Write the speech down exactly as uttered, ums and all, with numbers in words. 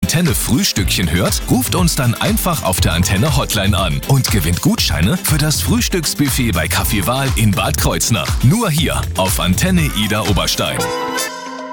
Antenne Frühstückchen hört, ruft uns dann einfach auf der Antenne Hotline an und gewinnt Gutscheine für das Frühstücksbuffet bei Kaffee Wahl in Bad Kreuznach. Nur hier auf Antenne Ida Oberstein.